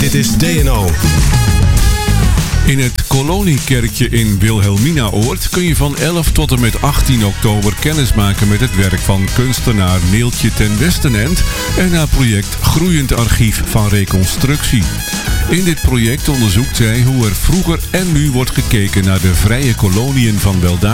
Dit is DNO. In het Koloniekerkje in Wilhelminaoord kun je van 11 tot en met 18 oktober kennis maken met het werk van kunstenaar Neeltje ten Westenend en haar project Groeiend Archief van Reconstructie. In dit project onderzoekt zij hoe er vroeger en nu wordt gekeken naar de vrije koloniën van weldadigheid.